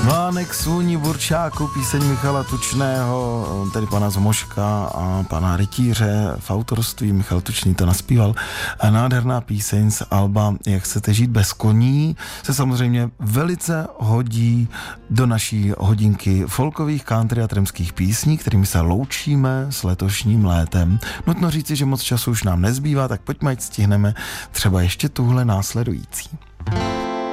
Vánek svůní burčáku, píseň Michala Tučného, tedy pana Zmoška a pana Rytíře v autorství. Michal Tučný to naspíval. A nádherná píseň z alba Jak chcete žít bez koní se samozřejmě velice hodí do naší hodinky folkových, country a tramských písní, kterými se loučíme s letošním létem. Nutno říci, že moc času už nám nezbývá, tak pojďme, ať stihneme třeba ještě tuhle následující.